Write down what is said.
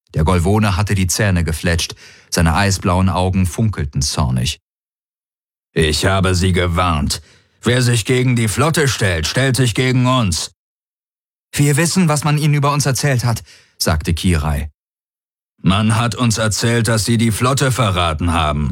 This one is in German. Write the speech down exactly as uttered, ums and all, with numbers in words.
Der Golvone hatte die Zähne gefletscht, seine eisblauen Augen funkelten zornig. »Ich habe Sie gewarnt. Wer sich gegen die Flotte stellt, stellt sich gegen uns.« »Wir wissen, was man Ihnen über uns erzählt hat«, sagte Kirai. »Man hat uns erzählt, dass Sie die Flotte verraten haben.